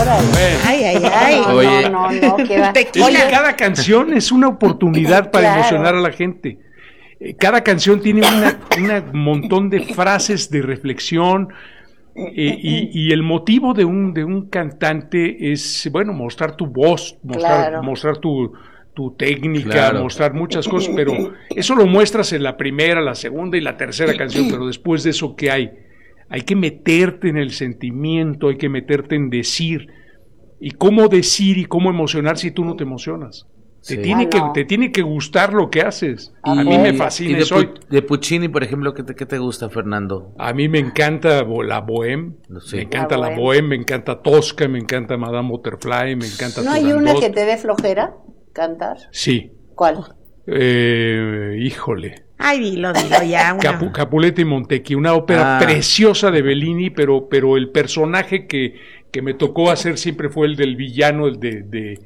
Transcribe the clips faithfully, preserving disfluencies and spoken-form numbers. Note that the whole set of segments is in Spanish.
Ay, ay, ay. No, Oye. no, no, no, qué va. Te- Es que cada canción es una oportunidad para Claro. emocionar a la gente. Eh, Cada canción tiene un montón de frases de reflexión eh, y, y el motivo de un, de un cantante es, bueno, mostrar tu voz, mostrar, Claro. mostrar tu, tu técnica, Claro. mostrar muchas cosas, pero eso lo muestras en la primera, la segunda y la tercera canción, pero después de eso, ¿qué hay? Hay que meterte en el sentimiento, hay que meterte en decir. ¿Y cómo decir y cómo emocionar si tú no te emocionas? Te, Sí. tiene Ah, que, no. te tiene que gustar lo que haces. Ah, A mí bueno. me Y fascina. de, Soy, Pu- de Puccini, por ejemplo, ¿qué te, qué te gusta, Fernando? a mí me encanta bo- la bohème, Sí. me encanta La la bohème. bohème, me encanta Tosca, me encanta Madame Butterfly, me encanta ¿No hay una Turandot. que te dé flojera cantar? Sí. ¿Cuál? Eh, híjole. Ay, dilo, dilo ya. Una. Capu- Capuleto y Montecchi, una ópera Ah. preciosa de Bellini, pero, pero el personaje que, que me tocó hacer siempre fue el del villano, el de... de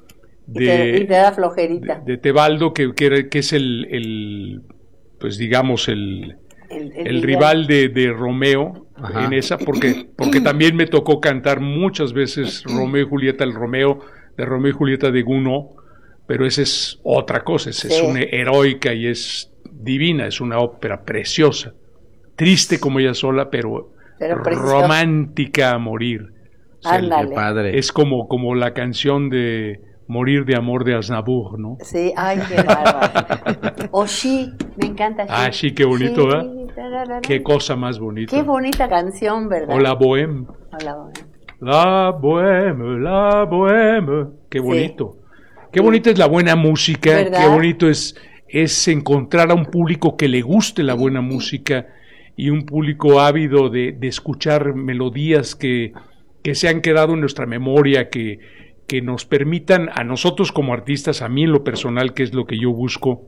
Y te, y te da flojerita. de, de Tebaldo, que, que, era- que es el, el, pues digamos, el, el, el villano. rival de, de Romeo Ajá. en esa, porque, porque también me tocó cantar muchas veces Romeo y Julieta, el Romeo de Romeo y Julieta de Gounod, pero esa es otra cosa, esa es Sí. una heroica y es divina, es una ópera preciosa, triste como ella sola, pero, Pero preciosa. romántica a morir. O sea, el- Ándale. Qué padre. es como, como la canción de Morir de amor de Aznavour, ¿no? Sí, ay, qué bárbaro. O She, me encanta She. Ah, sí, qué bonito, She, ¿verdad? tararara. Qué cosa más bonita. Qué bonita canción, ¿verdad? O la bohème. Hola, bueno. La bohème, la bohème. Qué bonito. Qué bonita es la buena música. ¿Verdad? Qué bonito es, es encontrar a un público que le guste la buena música y un público ávido de, de escuchar melodías que, que se han quedado en nuestra memoria, que, que nos permitan a nosotros como artistas, a mí en lo personal, que es lo que yo busco,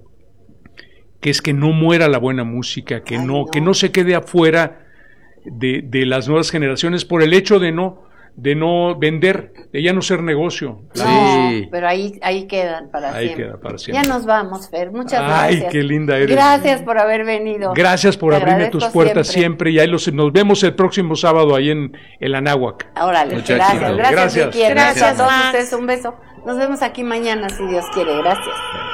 que es que no muera la buena música, que Ay, no, no. que no se quede afuera de, de las nuevas generaciones por el hecho de no, de no vender, de ya no ser negocio. Sí. No, pero ahí, ahí quedan para Ahí siempre. queda para siempre. Ya nos vamos, Fer. Muchas Ay, gracias. qué linda eres. Gracias por haber venido. Gracias por Te abrirme agradezco tus puertas siempre. y ahí los, nos vemos el próximo sábado ahí en el Anáhuac. Órale, Muchas gracias. gracias. Gracias, Gracias. Vicky. Gracias a Gracias, todos Max. ustedes. Un beso. Nos vemos aquí mañana, si Dios quiere. Gracias.